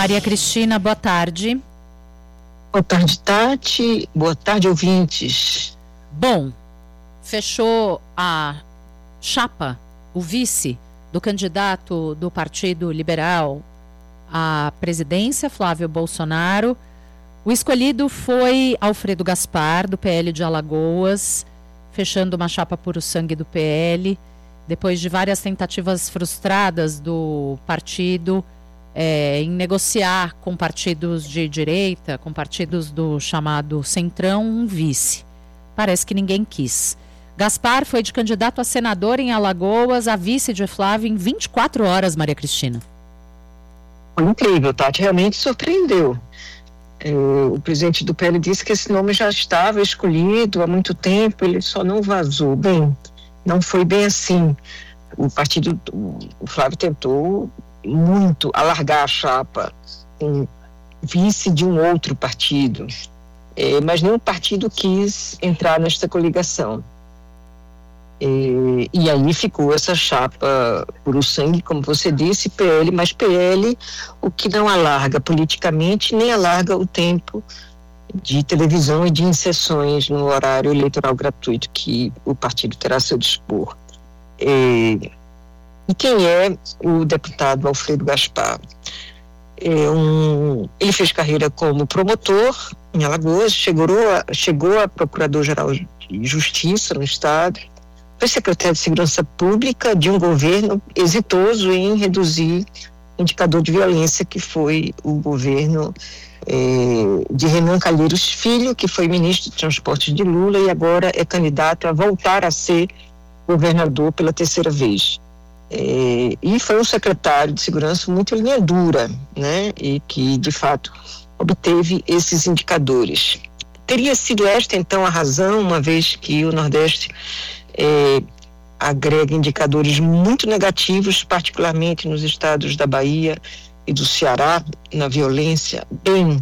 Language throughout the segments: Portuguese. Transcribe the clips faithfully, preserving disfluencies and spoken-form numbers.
Maria Cristina, boa tarde. Boa tarde, Tati. Boa tarde, ouvintes. Bom, fechou a chapa, o vice do candidato do Partido Liberal à presidência, Flávio Bolsonaro. O escolhido foi Alfredo Gaspar, do P L de Alagoas, fechando uma chapa puro sangue do P L, depois de várias tentativas frustradas do partido é, em negociar com partidos de direita, com partidos do chamado Centrão, um vice. Parece que ninguém quis. Gaspar foi de candidato a senador em Alagoas, a vice de Flávio em vinte e quatro horas, Maria Cristina. Foi incrível, Tati, realmente surpreendeu. É, o presidente do P L disse que esse nome já estava escolhido há muito tempo, ele só não vazou. Bem, não foi bem assim. O partido, o Flávio tentou muito alargar a chapa, um vice de um outro partido, é, mas nenhum partido quis entrar nesta coligação. E, e aí ficou essa chapa puro sangue, como você disse, P L, mas P L, o que não alarga politicamente, nem alarga o tempo de televisão e de inserções no horário eleitoral gratuito que o partido terá a seu dispor. E, e quem é o deputado Alfredo Gaspar? É um, ele fez carreira como promotor em Alagoas, chegou a, chegou a procurador-geral de Justiça no estado, foi secretário de Segurança Pública de um governo exitoso em reduzir o indicador de violência, que foi o governo eh, de Renan Calheiros Filho, que foi ministro de Transportes de Lula e agora é candidato a voltar a ser governador pela terceira vez. Eh, e foi um secretário de Segurança muito linha dura, né? E que, de fato, obteve esses indicadores. Teria sido esta, então, a razão, uma vez que o Nordeste É, agrega indicadores muito negativos, particularmente nos estados da Bahia e do Ceará, na violência. Bem,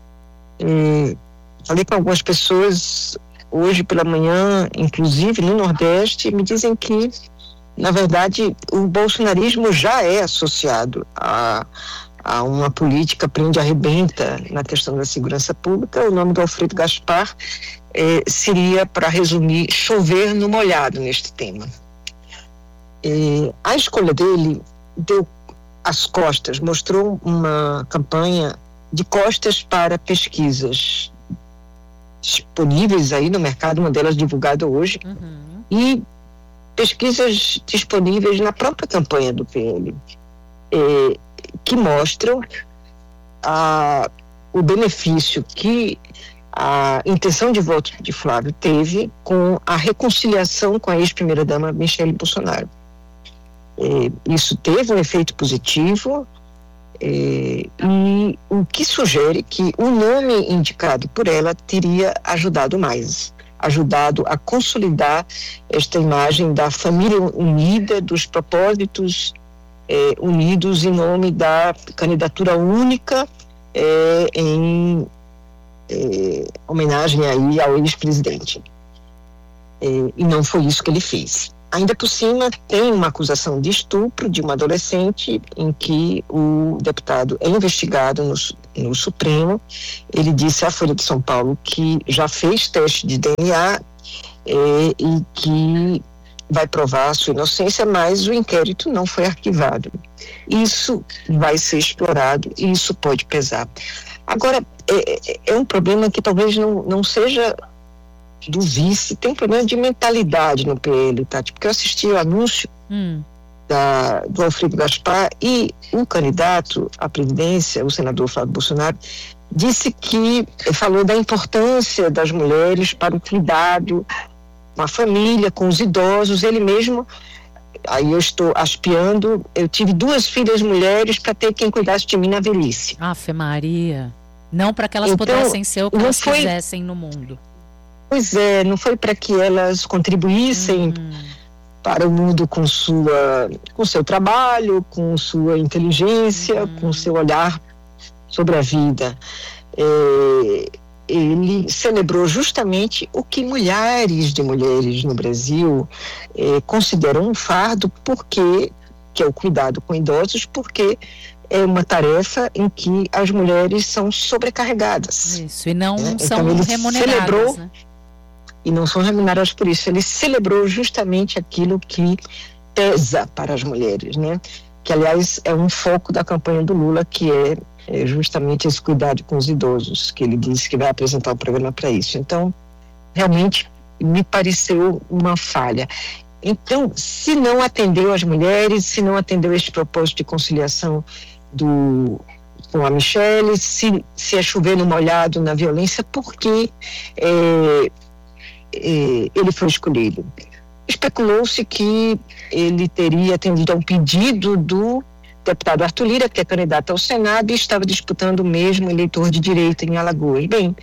é, falei com algumas pessoas hoje pela manhã, inclusive no Nordeste, e me dizem que, na verdade, o bolsonarismo já é associado a, a uma política prende-arrebenta na questão da segurança pública. O nome do Alfredo Gaspar É, seria, para resumir, chover no molhado neste tema. É, a escolha dele deu as costas, mostrou uma campanha de costas para pesquisas disponíveis aí no mercado, uma delas divulgada hoje, uhum. E pesquisas disponíveis na própria campanha do P L, é, que mostram a, o benefício que a intenção de voto de Flávio teve com a reconciliação com a ex-primeira-dama Michele Bolsonaro. É, isso teve um efeito positivo, é, e o que sugere que o nome indicado por ela teria ajudado mais, ajudado a consolidar esta imagem da família unida, dos propósitos é, unidos em nome da candidatura única é, em É, homenagem aí ao ex-presidente. É, e não foi isso que ele fez. Ainda por cima, tem uma acusação de estupro de uma adolescente em que o deputado é investigado no, no Supremo. Ele disse à Folha de São Paulo que já fez teste de D N A é, e que vai provar a sua inocência, mas o inquérito não foi arquivado. Isso vai ser explorado e isso pode pesar. Agora, é, é um problema que talvez não, não seja do vice, tem um problema de mentalidade no P L, Tati, porque eu assisti o anúncio hum. da, do Alfredo Gaspar e o candidato à presidência, o senador Flávio Bolsonaro, disse que, falou da importância das mulheres para o cuidado com a família, com os idosos. Ele mesmo, aí eu estou aspeando, eu tive duas filhas mulheres para ter quem cuidasse de mim na velhice. Ave Maria. Não para que elas então, pudessem ser o que elas foi, quisessem no mundo. Pois é, não foi para que elas contribuíssem hum. para o mundo com sua, com seu trabalho, com sua inteligência, hum. com seu olhar sobre a vida. É, ele celebrou justamente o que milhares de mulheres no Brasil é, consideram um fardo, porque, que é o cuidado com idosos, porque é uma tarefa em que as mulheres são sobrecarregadas. Isso, e não né? são então, ele remuneradas. Celebrou, né? E não são remuneradas por isso. Ele celebrou justamente aquilo que pesa para as mulheres, né? Que, aliás, é um foco da campanha do Lula, que é, é justamente esse cuidado com os idosos, que ele disse que vai apresentar o programa para isso. Então, realmente, me pareceu uma falha. Então, se não atendeu as mulheres, se não atendeu este propósito de conciliação do, com a Michele, se, se é chover no molhado na violência, por que é, é, ele foi escolhido? Especulou-se que ele teria atendido a um pedido do deputado Arthur Lira, que é candidato ao Senado, e estava disputando o mesmo eleitor de direita em Alagoas. Bem,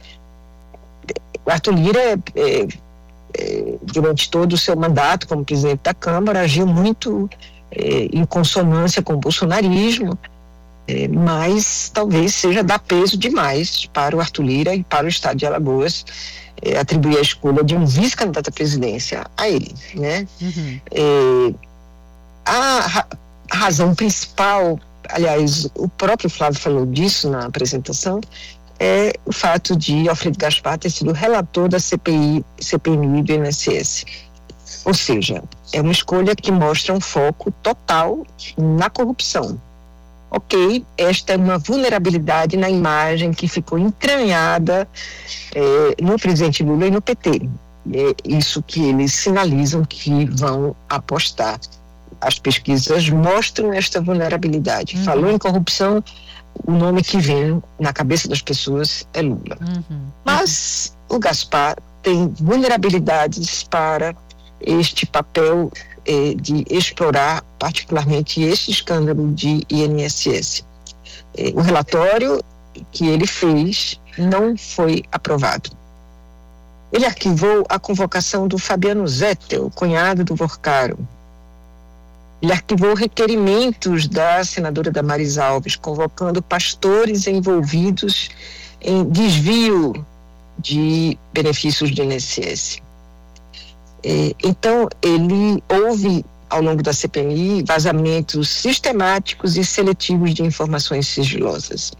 o Arthur Lira, é, é, é, durante todo o seu mandato como presidente da Câmara, agiu muito é, em consonância com o bolsonarismo, é, mas talvez seja dar peso demais para o Arthur Lira e para o estado de Alagoas, é, atribuir a escolha de um vice-candidato à presidência a ele, né? Uhum. É, a, ra- a razão principal, aliás, o próprio Flávio falou disso na apresentação, é o fato de Alfredo Gaspar ter sido relator da C P I, C P M I do I N S S. Ou seja, é uma escolha que mostra um foco total na corrupção. Ok, esta é uma vulnerabilidade na imagem que ficou entranhada é, no presidente Lula e no P T. É isso que eles sinalizam que vão apostar. As pesquisas mostram esta vulnerabilidade. Uhum. Falou em corrupção, o nome que vem na cabeça das pessoas é Lula. Uhum. Mas o Gaspar tem vulnerabilidades para este papel eh, de explorar particularmente esse escândalo de I N S S. Eh, o relatório que ele fez não foi aprovado. Ele arquivou a convocação do Fabiano Zettel, cunhado do Vorcaro. Ele arquivou requerimentos da senadora Damares Alves, convocando pastores envolvidos em desvio de benefícios do I N S S. É, então, ele houve, ao longo da C P M I, vazamentos sistemáticos e seletivos de informações sigilosas,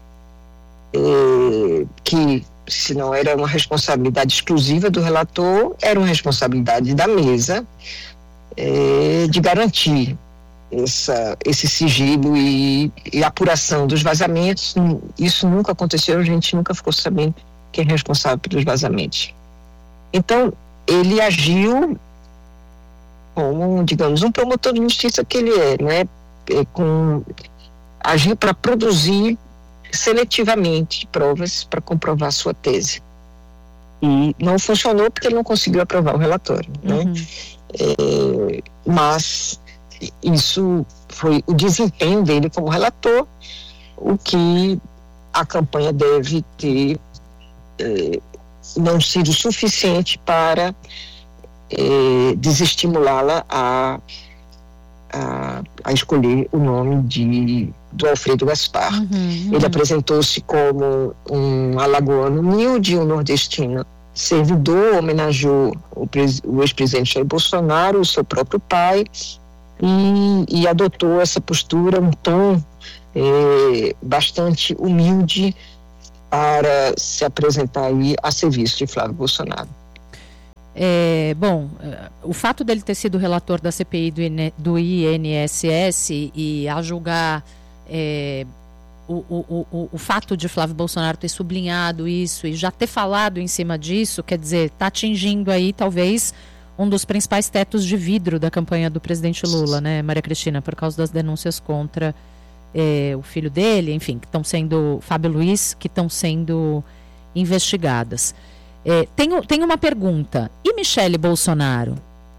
é, que, se não era uma responsabilidade exclusiva do relator, era uma responsabilidade da mesa é, de garantir essa, esse sigilo e, e apuração dos vazamentos. Isso nunca aconteceu, a gente nunca ficou sabendo quem é responsável pelos vazamentos. Então, ele agiu como, digamos, um promotor de justiça que ele é, né? É, com, agiu para produzir seletivamente provas para comprovar sua tese. E não funcionou porque ele não conseguiu aprovar o relatório, né? Uhum. É, mas isso foi o desempenho dele como relator, o que a campanha deve ter é, não sido suficiente para é, desestimulá-la a, a, a escolher o nome de, do Alfredo Gaspar. Uhum, uhum. Ele apresentou-se como um alagoano humilde, um nordestino servidor, homenageou o, pres, o ex-presidente Jair Bolsonaro, o seu próprio pai, e, e adotou essa postura, um tom é, bastante humilde para se apresentar aí a serviço de Flávio Bolsonaro. É, bom, o fato dele ter sido relator da C P I do I N S S e a julgar é, o, o, o, o fato de Flávio Bolsonaro ter sublinhado isso e já ter falado em cima disso, quer dizer, está atingindo aí talvez um dos principais tetos de vidro da campanha do presidente Lula, né, Maria Cristina, por causa das denúncias contra é, o filho dele, enfim, que estão sendo, Fábio Luiz, que estão sendo investigadas. É, tem, tem uma pergunta. E Michele Bolsonaro?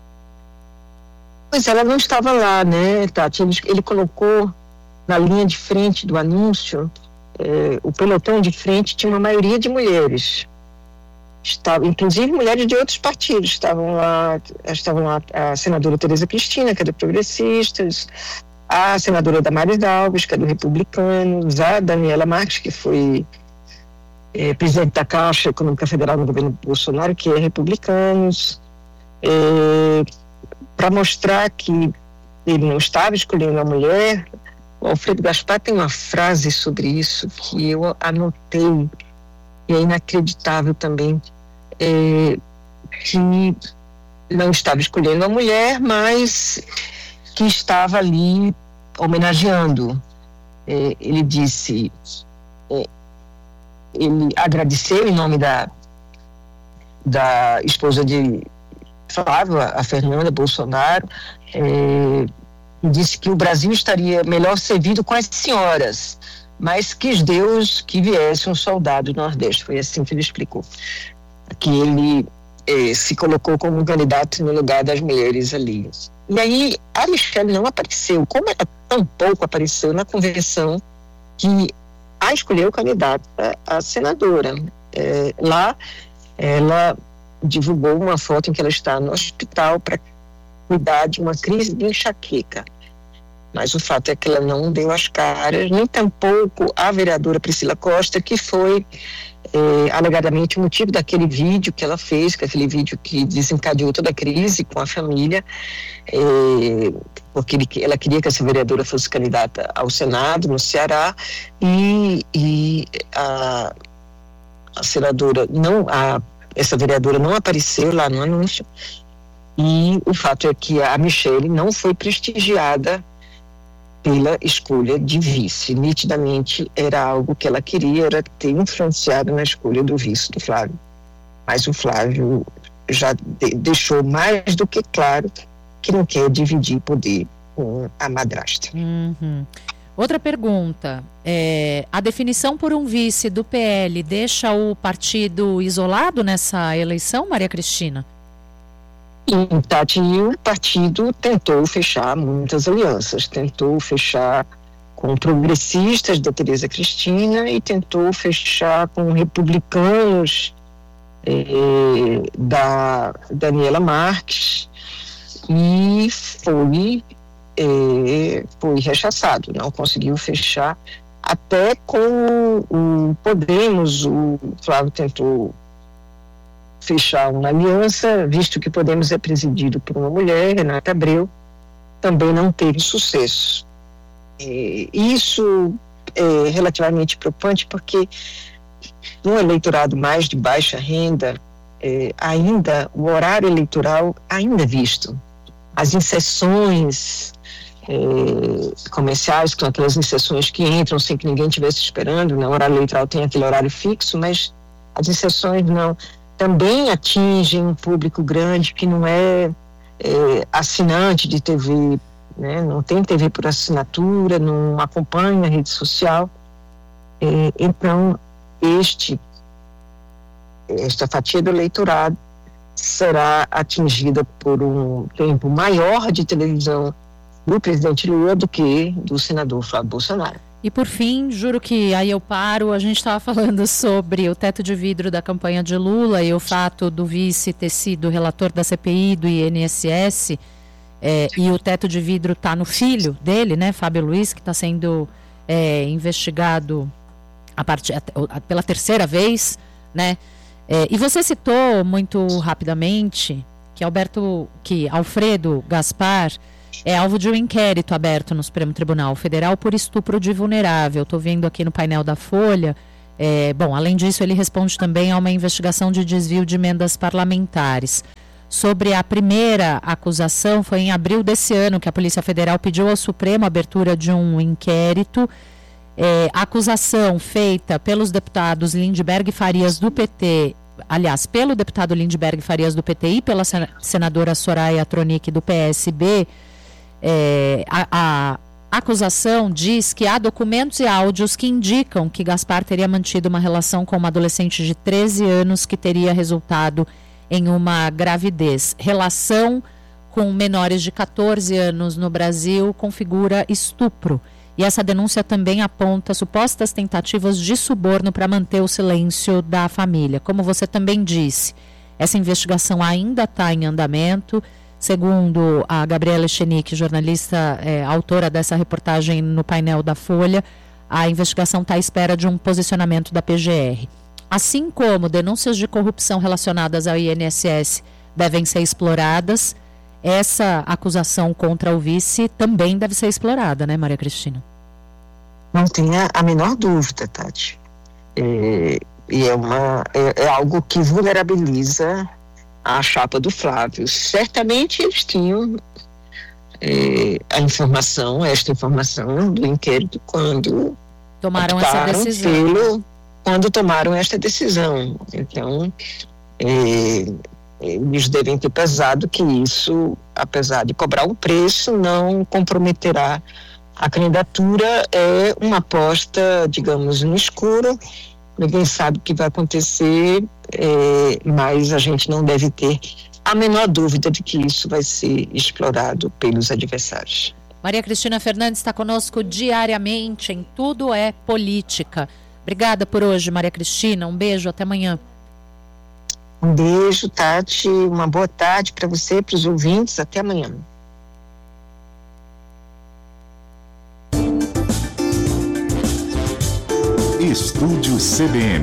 Pois ela não estava lá, né, Tati? Ele, ele colocou na linha de frente do anúncio, é, o pelotão de frente tinha uma maioria de mulheres. Estava, inclusive mulheres de outros partidos. Estavam lá, estavam lá a senadora Tereza Cristina, que é do Progressistas, a senadora Damares Alves, que é do Republicanos, a Daniela Marques, que foi É, presidente da Caixa Econômica Federal no governo Bolsonaro, que é Republicanos, é, para mostrar que ele não estava escolhendo uma mulher, O Alfredo Gaspar tem uma frase sobre isso que eu anotei, e é inacreditável também, é, que não estava escolhendo a mulher, mas que estava ali homenageando. É, ele disse, é, ele agradeceu em nome da, da esposa de Flávio, a Fernanda Bolsonaro, é, disse que o Brasil estaria melhor servido com as senhoras, mas quis Deus que viesse um soldado do Nordeste. Foi assim que ele explicou. Que ele eh, se colocou como candidato no lugar das mulheres ali. E aí a Michelle não apareceu. Como ela tão pouco apareceu na convenção que a escolheu candidata a senadora. Eh, lá ela divulgou uma foto em que ela está no hospital para cuidar de uma crise de enxaqueca. Mas o fato é que ela não deu as caras, nem tampouco a vereadora Priscila Costa, que foi eh, alegadamente o motivo daquele vídeo que ela fez, que é aquele vídeo que desencadeou toda a crise com a família, eh, porque ele, ela queria que essa vereadora fosse candidata ao Senado, no Ceará, e, e a, a senadora não, a, essa vereadora não apareceu lá no anúncio, e o fato é que a Michelle não foi prestigiada pela escolha de vice. Nitidamente era algo que ela queria, era ter influenciado na escolha do vice do Flávio. Mas o Flávio já de, deixou mais do que claro que não quer dividir poder com a madrasta. Uhum. Outra pergunta, é, a definição por um vice do P L deixa o partido isolado nessa eleição, Maria Cristina? Em Tati, o partido tentou fechar muitas alianças, tentou fechar com progressistas da Tereza Cristina e tentou fechar com republicanos eh, da Daniela Marques, e foi, eh, foi rechaçado, não conseguiu fechar. Até com o Podemos, o Flávio tentou fechar uma aliança, visto que Podemos é presidido por uma mulher, Renata Abreu, também não teve sucesso. E isso é relativamente preocupante, porque no eleitorado mais de baixa renda, é, ainda o horário eleitoral ainda é visto. As inserções é, comerciais, que são aquelas inserções que entram sem que ninguém estivesse esperando, né? O horário eleitoral tem aquele horário fixo, mas as inserções não... também atingem um público grande que não é, é assinante de T V, né? Não tem T V por assinatura, não acompanha a rede social. É, então, este, esta fatia do eleitorado será atingida por um tempo maior de televisão do presidente Lula do que do senador Flávio Bolsonaro. E por fim, juro que aí eu paro, a gente estava falando sobre o teto de vidro da campanha de Lula e o fato do vice ter sido relator da C P I do I N S S, é, e o teto de vidro está no filho dele, né, Fábio Luiz, que está sendo é, investigado a part... pela terceira vez, né, é, e você citou muito rapidamente que Alberto, que Alfredo Gaspar é alvo de um inquérito aberto no Supremo Tribunal Federal por estupro de vulnerável. Estou vendo aqui no painel da Folha. É, bom, além disso, ele responde também a uma investigação de desvio de emendas parlamentares. Sobre a primeira acusação, foi em abril desse ano que a Polícia Federal pediu ao Supremo a abertura de um inquérito. É, a acusação feita pelos deputados Lindbergh e Farias do P T, aliás, pelo deputado Lindbergh Farias do P T e pela senadora Soraya Tronic do P S B, É, a, a acusação diz que há documentos e áudios que indicam que Gaspar teria mantido uma relação com uma adolescente de treze anos que teria resultado em uma gravidez. Relação com menores de catorze anos no Brasil configura estupro. E essa denúncia também aponta supostas tentativas de suborno para manter o silêncio da família. Como você também disse, essa investigação ainda está em andamento. Segundo a Gabriela Echenique, jornalista, é, autora dessa reportagem no painel da Folha, a investigação está à espera de um posicionamento da P G R. Assim como denúncias de corrupção relacionadas ao I N S S devem ser exploradas, essa acusação contra o vice também deve ser explorada, né, Maria Cristina? Não tenha a menor dúvida, Tati. É, e é, uma, é, é algo que vulnerabiliza a chapa do Flávio. Certamente eles tinham é, a informação, esta informação do inquérito quando tomaram essa decisão. Pelo, quando tomaram esta decisão. Então, é, eles devem ter pesado que isso, apesar de cobrar um preço, não comprometerá a candidatura. É uma aposta, digamos, no escuro. Ninguém sabe o que vai acontecer, é, mas a gente não deve ter a menor dúvida de que isso vai ser explorado pelos adversários. Maria Cristina Fernandes está conosco diariamente em Tudo é Política. Obrigada por hoje, Maria Cristina. Um beijo, até amanhã. Um beijo, Tati. Uma boa tarde para você e para os ouvintes. Até amanhã. Estúdio C B N.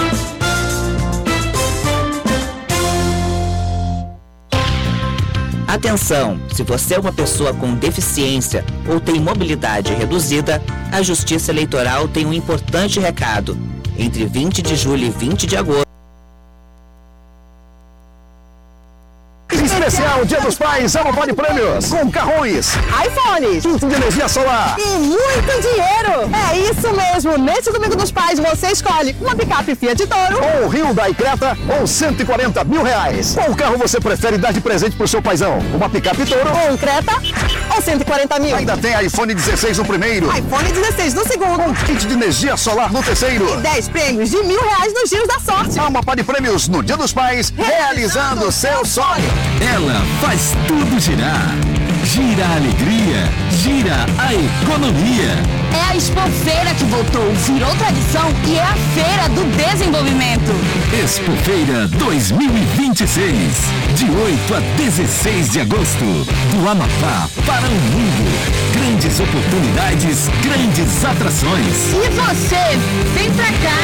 Atenção! Se você é uma pessoa com deficiência ou tem mobilidade reduzida, a Justiça Eleitoral tem um importante recado. Entre vinte de julho e vinte de agosto, Especial Dia dos Pais, Amapá de Prêmios, com carrões, iPhones, kit de energia solar e muito dinheiro. É isso mesmo, nesse Domingo dos Pais você escolhe uma picape Fiat Toro, ou Hyundai Creta, ou cento e quarenta mil reais. Qual carro você prefere dar de presente pro seu paizão? Uma picape Toro, ou um Creta, ou cento e quarenta mil. Ainda tem iPhone dezesseis no primeiro, iPhone dezesseis no segundo, um kit de energia solar no terceiro e dez prêmios de mil reais nos giros da sorte. Amapá de Prêmios no Dia dos Pais, realizando o seu sonho. Ela faz tudo girar. Gira a alegria, gira a economia. É a Expofeira que voltou, virou tradição e é a Feira do Desenvolvimento. Expofeira dois mil e vinte e seis, de oito a dezesseis de agosto, do Amapá para o mundo. Grandes oportunidades, grandes atrações. E você, vem pra cá.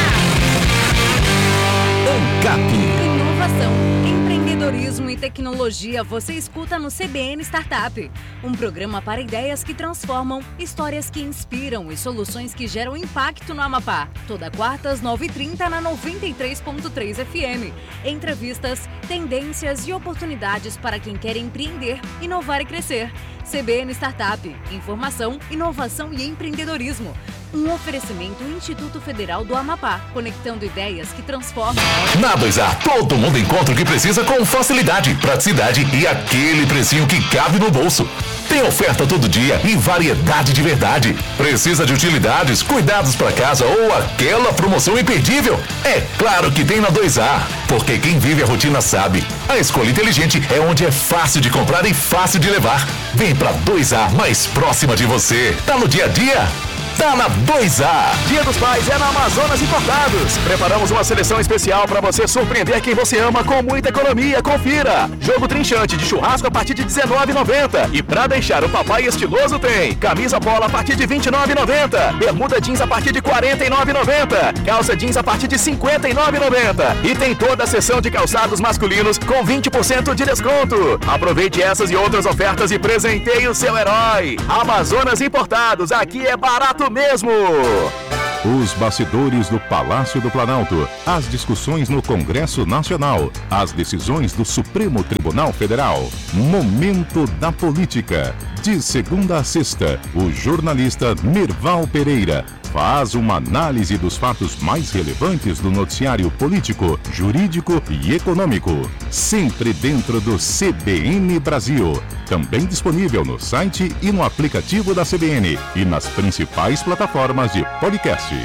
ANCAP. Inovação, empreendedorismo e tecnologia você escuta no C B N Startup. Um programa para ideias que transformam, histórias que inspiram e soluções que geram impacto no Amapá. Toda quarta às nove e trinta na noventa e três ponto três F M. Entrevistas, tendências e oportunidades para quem quer empreender, inovar e crescer. C B N Startup, informação, inovação e empreendedorismo. Um oferecimento Instituto Federal do Amapá, conectando ideias que transformam. Na dois A, todo mundo encontra o que precisa com facilidade, praticidade e aquele precinho que cabe no bolso. Tem oferta todo dia e variedade de verdade. Precisa de utilidades, cuidados para casa ou aquela promoção imperdível? É claro que tem na dois A, porque quem vive a rotina sabe. A escolha inteligente é onde é fácil de comprar e fácil de levar. Vem pra dois A mais próxima de você. Tá no dia a dia? Tá na dois A. Dia dos Pais é na Amazonas Importados. Preparamos uma seleção especial para você surpreender quem você ama com muita economia. Confira. Jogo trinchante de churrasco a partir de dezenove reais e noventa centavos. E para deixar o papai estiloso tem camisa polo a partir de vinte e nove reais e noventa centavos. Bermuda jeans a partir de quarenta e nove reais e noventa centavos. Calça jeans a partir de cinquenta e nove reais e noventa centavos. E tem toda a seção de calçados masculinos com vinte por cento de desconto. Aproveite essas e outras ofertas e presenteie o seu herói. Amazonas Importados. Aqui é barato mesmo. Os bastidores do Palácio do Planalto, as discussões no Congresso Nacional, as decisões do Supremo Tribunal Federal. Momento da Política. De segunda a sexta, o jornalista Merval Pereira faz uma análise dos fatos mais relevantes do noticiário político, jurídico e econômico. Sempre dentro do C B N Brasil. Também disponível no site e no aplicativo da C B N e nas principais plataformas de podcasts.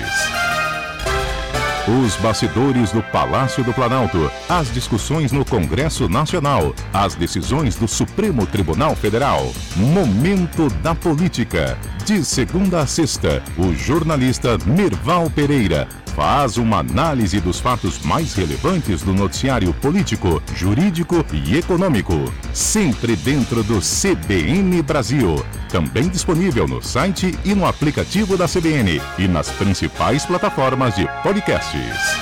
Os bastidores do Palácio do Planalto, as discussões no Congresso Nacional, as decisões do Supremo Tribunal Federal. Momento da Política. De segunda a sexta, o jornalista Merval Pereira faz uma análise dos fatos mais relevantes do noticiário político, jurídico e econômico. Sempre dentro do C B N Brasil. Também disponível no site e no aplicativo da C B N e nas principais plataformas de podcasts.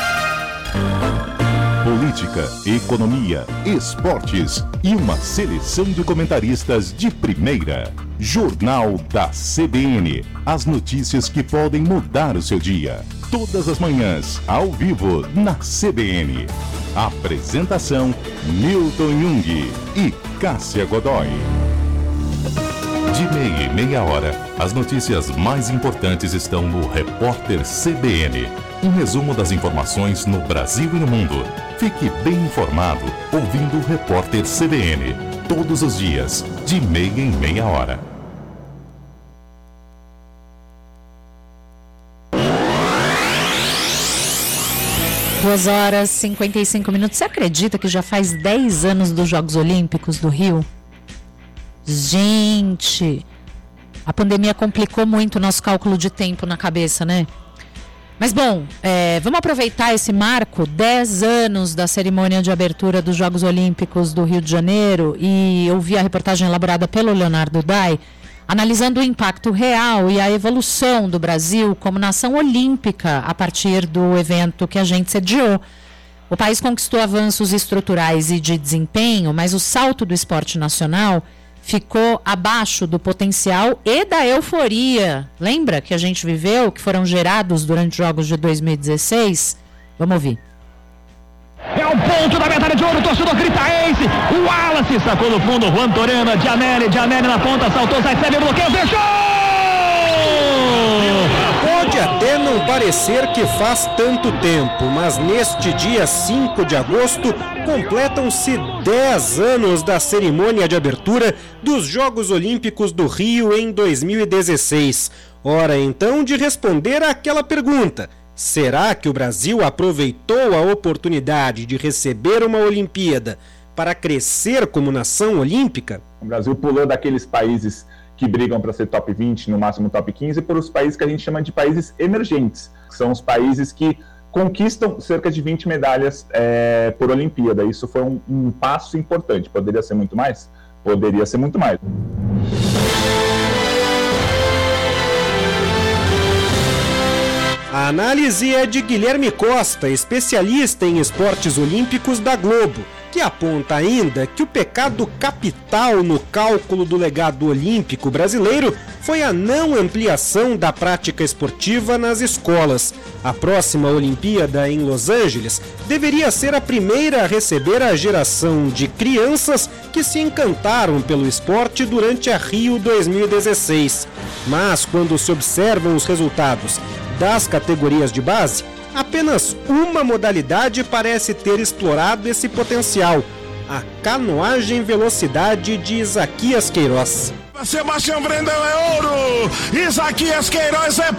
Política, economia, esportes e uma seleção de comentaristas de primeira. Jornal da C B N. As notícias que podem mudar o seu dia. Todas as manhãs, ao vivo, na C B N. Apresentação: Milton Jung e Cássia Godoy. De meia e meia hora, as notícias mais importantes estão no Repórter C B N. Um resumo das informações no Brasil e no mundo. Fique bem informado ouvindo o Repórter C B N. Todos os dias, de meia em meia hora. duas horas e cinquenta e cinco minutos. Você acredita que já faz dez anos dos Jogos Olímpicos do Rio? Gente, a pandemia complicou muito o nosso cálculo de tempo na cabeça, né? Mas bom, é, vamos aproveitar esse marco, dez anos da cerimônia de abertura dos Jogos Olímpicos do Rio de Janeiro, e ouvir a reportagem elaborada pelo Leonardo Dai, analisando o impacto real e a evolução do Brasil como nação olímpica a partir do evento que a gente sediou. O país conquistou avanços estruturais e de desempenho, mas o salto do esporte nacional ficou abaixo do potencial e da euforia. Lembra que a gente viveu, que foram gerados durante os Jogos de dois mil e dezesseis? Vamos ouvir. É o ponto da medalha de ouro, o torcedor grita ace, o Wallace sacou no fundo, Juan Torena, Gianelli, Gianelli na ponta, saltou, sai, recebe o bloqueio, fechou! Pode até não parecer que faz tanto tempo, mas neste dia cinco de agosto completam-se dez anos da cerimônia de abertura dos Jogos Olímpicos do Rio em dois mil e dezesseis. Hora então de responder àquela pergunta: será que o Brasil aproveitou a oportunidade de receber uma Olimpíada para crescer como nação olímpica? O Brasil pulou daqueles países que brigam para ser top vinte, no máximo top quinze, para os países que a gente chama de países emergentes, que são os países que conquistam cerca de vinte medalhas é, por Olimpíada. Isso foi um, um passo importante. Poderia ser muito mais? Poderia ser muito mais. A análise é de Guilherme Costa, especialista em esportes olímpicos da Globo, que aponta ainda que o pecado capital no cálculo do legado olímpico brasileiro foi a não ampliação da prática esportiva nas escolas. A próxima Olimpíada em Los Angeles deveria ser a primeira a receber a geração de crianças que se encantaram pelo esporte durante a Rio dois mil e dezesseis. Mas quando se observam os resultados das categorias de base, apenas uma modalidade parece ter explorado esse potencial: a canoagem velocidade de Isaquias Queiroz. Sebastião Brendel é ouro, Isaquias Queiroz é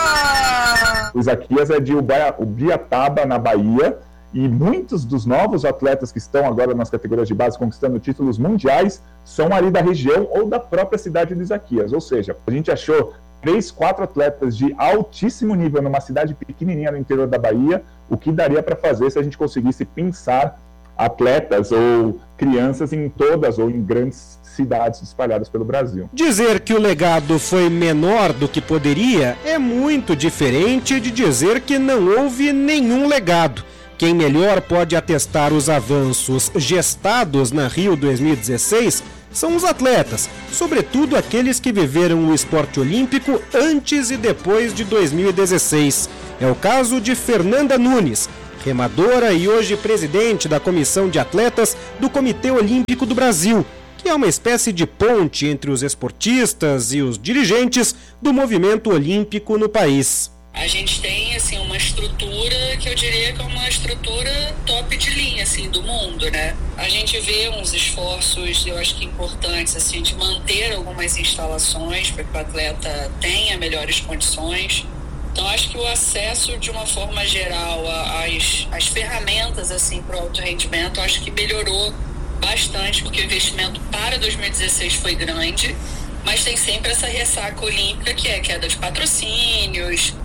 prata! O Isaquias é de Ubiataba, na Bahia, e muitos dos novos atletas que estão agora nas categorias de base conquistando títulos mundiais são ali da região ou da própria cidade do Isaquias. Ou seja, a gente achou três, quatro atletas de altíssimo nível numa cidade pequenininha no interior da Bahia, o que daria para fazer se a gente conseguisse pensar atletas ou crianças em todas ou em grandes cidades espalhadas pelo Brasil. Dizer que o legado foi menor do que poderia é muito diferente de dizer que não houve nenhum legado. Quem melhor pode atestar os avanços gestados na Rio dois mil e dezesseis são os atletas, sobretudo aqueles que viveram o esporte olímpico antes e depois de dois mil e dezesseis. É o caso de Fernanda Nunes, remadora e hoje presidente da Comissão de Atletas do Comitê Olímpico do Brasil, que é uma espécie de ponte entre os esportistas e os dirigentes do movimento olímpico no país. A gente tem assim uma estrutura que eu diria que é uma estrutura top de linha assim do mundo, né? A gente vê uns esforços, eu acho que importantes assim de manter algumas instalações para que o atleta tenha melhores condições. Então acho que o acesso de uma forma geral às, às ferramentas assim para o alto rendimento, acho que melhorou bastante, porque o investimento para dois mil e dezesseis foi grande. Mas tem sempre essa ressaca olímpica que é queda de patrocínios,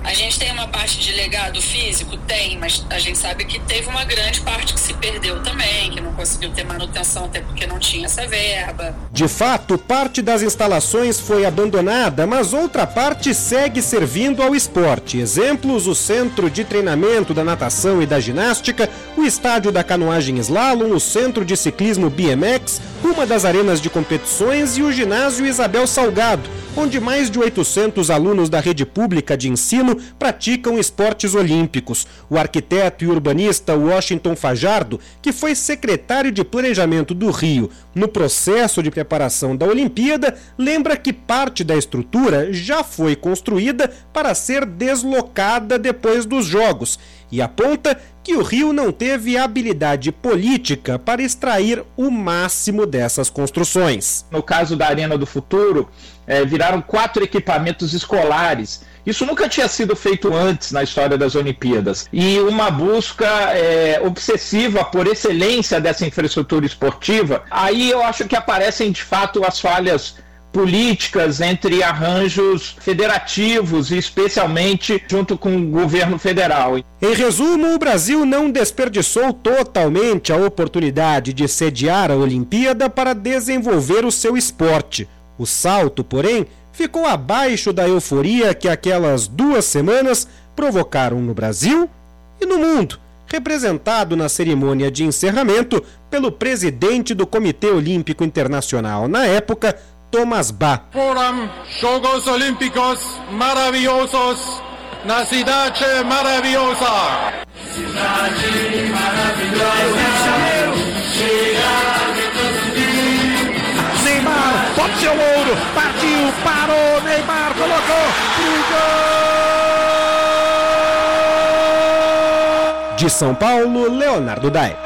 A gente tem uma parte de legado físico? Tem, mas a gente sabe que teve uma grande parte que se perdeu também, que não conseguiu ter manutenção até porque não tinha essa verba. De fato, parte das instalações foi abandonada, mas outra parte segue servindo ao esporte. Exemplos: o centro de treinamento da natação e da ginástica, o estádio da canoagem slalom, o centro de ciclismo B M X, uma das arenas de competições e o ginásio Isabel Salgado, onde mais de oitocentos alunos da rede pública de ensino praticam esportes olímpicos. O arquiteto e urbanista Washington Fajardo, que foi secretário de Planejamento do Rio no processo de preparação da Olimpíada, lembra que parte da estrutura já foi construída para ser deslocada depois dos Jogos e aponta que o Rio não teve habilidade política para extrair o máximo dessas construções. No caso da Arena do Futuro, é, viraram quatro equipamentos escolares. Isso nunca tinha sido feito antes na história das Olimpíadas. E uma busca é, obsessiva por excelência dessa infraestrutura esportiva. Aí eu acho que aparecem de fato as falhas políticas entre arranjos federativos e especialmente junto com o governo federal. Em resumo, o Brasil não desperdiçou totalmente a oportunidade de sediar a Olimpíada para desenvolver o seu esporte. O salto, porém, ficou abaixo da euforia que aquelas duas semanas provocaram no Brasil e no mundo, representado na cerimônia de encerramento pelo presidente do Comitê Olímpico Internacional na época, Thomas Bach. Foram Jogos Olímpicos maravilhosos na cidade maravilhosa. Cidade maravilhosa. Neymar, pode ser o ouro, partiu, parou, Neymar colocou pro gol. De São Paulo, Leonardo Dai.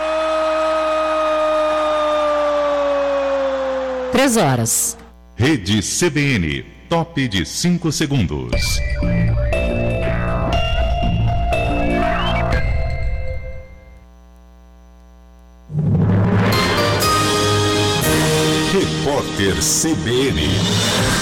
Três horas. Rede C B N, top de cinco segundos. Repórter C B N.